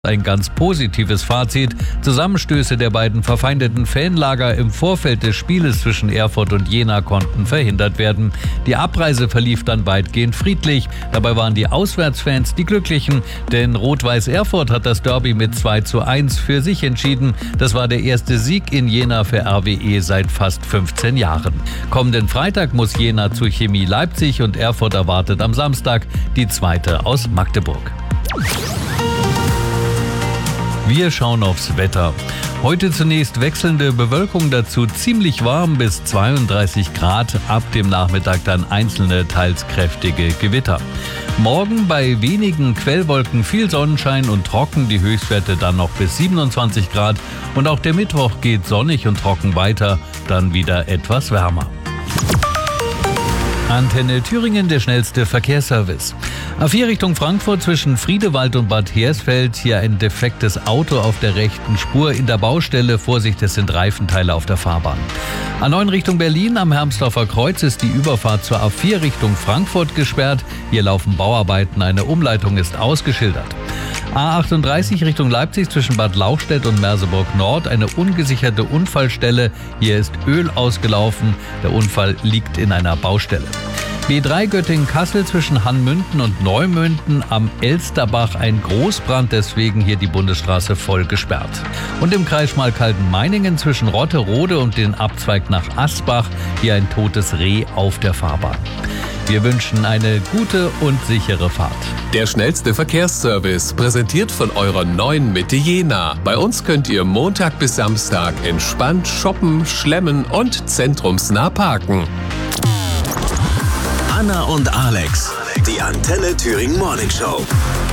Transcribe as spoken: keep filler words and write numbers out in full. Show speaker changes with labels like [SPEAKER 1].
[SPEAKER 1] Ein ganz positives Fazit. Zusammenstöße der beiden verfeindeten Fanlager im Vorfeld des Spieles zwischen Erfurt und Jena konnten verhindert werden. Die Abreise verlief dann weitgehend friedlich. Dabei waren die Auswärtsfans die Glücklichen, denn Rot-Weiß Erfurt hat das Derby mit zwei zu eins für sich entschieden. Das war der erste Sieg in Jena für R W E seit fast fünfzehn Jahren. Kommenden Freitag muss Jena zu Chemie Leipzig und Erfurt erwartet am Samstag die zweite aus Magdeburg. Wir schauen aufs Wetter. Heute zunächst wechselnde Bewölkung, dazu ziemlich warm bis zweiunddreißig Grad, ab dem Nachmittag dann einzelne, teils kräftige Gewitter. Morgen bei wenigen Quellwolken viel Sonnenschein und trocken, die Höchstwerte dann noch bis siebenundzwanzig Grad. Und auch der Mittwoch geht sonnig und trocken weiter, dann wieder etwas wärmer. Antenne Thüringen, der schnellste Verkehrsservice. A vier Richtung Frankfurt zwischen Friedewald und Bad Hersfeld. Hier ein defektes Auto auf der rechten Spur in der Baustelle. Vorsicht, es sind Reifenteile auf der Fahrbahn. A neun Richtung Berlin am Hermsdorfer Kreuz ist die Überfahrt zur A vier Richtung Frankfurt gesperrt. Hier laufen Bauarbeiten, eine Umleitung ist ausgeschildert. A achtunddreißig Richtung Leipzig zwischen Bad Lauchstädt und Merseburg Nord, eine ungesicherte Unfallstelle. Hier ist Öl ausgelaufen. Der Unfall liegt in einer Baustelle. B drei Göttingen-Kassel zwischen Hannmünden und Neumünden am Elsterbach ein Großbrand, deswegen hier die Bundesstraße voll gesperrt. Und im Kreis Schmalkalden-Meiningen zwischen Rotterode und den Abzweig nach Asbach hier ein totes Reh auf der Fahrbahn. Wir wünschen eine gute und sichere Fahrt.
[SPEAKER 2] Der schnellste Verkehrsservice, präsentiert von eurer neuen Mitte Jena. Bei uns könnt ihr Montag bis Samstag entspannt shoppen, schlemmen und zentrumsnah parken.
[SPEAKER 3] Anna und Alex, die Antenne Thüringen Morning Show.